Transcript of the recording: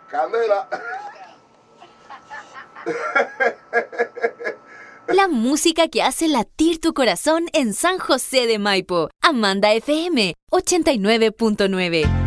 Candela. La música que hace latir tu corazón en San José de Maipo. Amanda FM 89.9.